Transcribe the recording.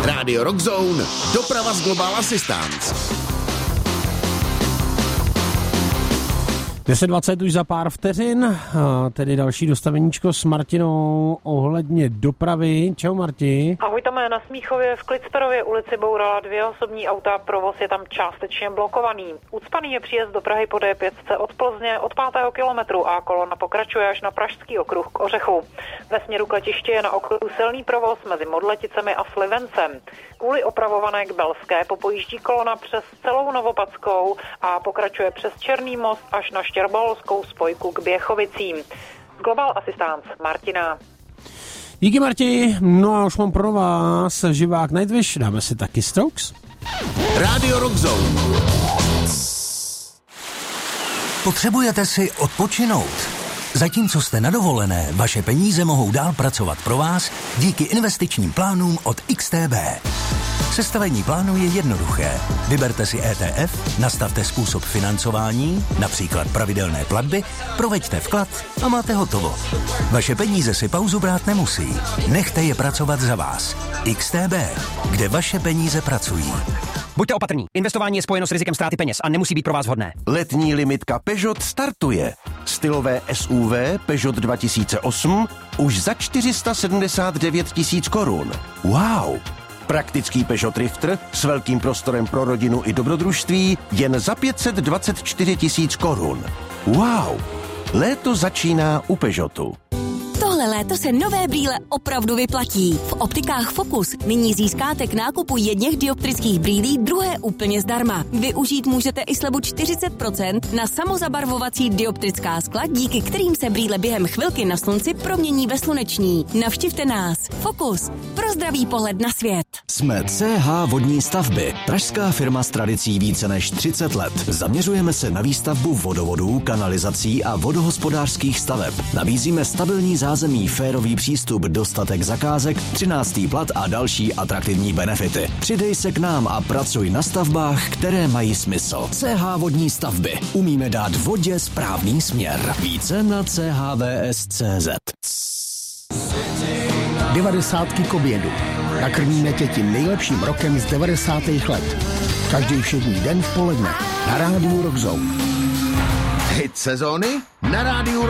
Radio Rock Zone, doprava z Global Assistance. 10:20 už za pár vteřin, tedy další dostaveníčko s Martinou ohledně dopravy. Čau Marti. Ahoj Tome, na Smíchově v Klicperově ulici bourala 2 osobní auta, provoz je tam částečně blokovaný. Ucpaný je příjezd do Prahy po D5 od Plzně od 5. kilometru a kolona pokračuje až na Pražský okruh k Ořechu. Ve směru k letišti je na okruhu silný provoz mezi Modleticemi a Slivencem. Kvůli opravované k Belské popojíždí kolona přes celou Novopadskou a pokračuje přes Černý most až na Štěrboholskou spojku k Běchovicím. Global Assistance Martina. Díky Marti, no a už mám pro vás živák Nightwish, dáme si taky Strokes. Radio Rock Zone. Potřebujete si odpočinout? Zatímco jste na dovolené, vaše peníze mohou dál pracovat pro vás díky investičním plánům od XTB. Sestavení plánu je jednoduché. Vyberte si ETF, nastavte způsob financování, například pravidelné platby, proveďte vklad a máte hotovo. Vaše peníze si pauzu brát nemusí. Nechte je pracovat za vás. XTB, kde vaše peníze pracují. Buďte opatrní. Investování je spojeno s rizikem ztráty peněz a nemusí být pro vás vhodné. Letní limitka Peugeot startuje. Stylové SUV Peugeot 2008 už za 479 000 korun. Wow! Praktický Peugeot Drifter s velkým prostorem pro rodinu i dobrodružství jen za 524 000 korun. Wow! Léto začíná u Peugeotu. Tohle léto se nové brýle opravdu vyplatí. V optikách Focus nyní získáte k nákupu jedněch dioptrických brýlí druhé úplně zdarma. Využít můžete i slevu 40% na samozabarvovací dioptrická skla, díky kterým se brýle během chvilky na slunci promění ve sluneční. Navštivte nás. Focus. Pro zdravý pohled na svět. Jsme CH Vodní stavby. Pražská firma s tradicí více než 30 let. Zaměřujeme se na výstavbu vodovodů, kanalizací a vodohospodářských staveb. Nabízíme stabilní zázemí, férový přístup, dostatek zakázek, 13. plat a další atraktivní benefity. Přidej se k nám a pracuj na stavbách, které mají smysl. CH Vodní stavby. Umíme dát vodě správný směr. Více na chvs.cz. 90. k obědu. Nakrmíme tě tím nejlepším rokem z 90. let. Každý všední den v poledne na rádiu Rock Zone. Hit sezóny na rádiu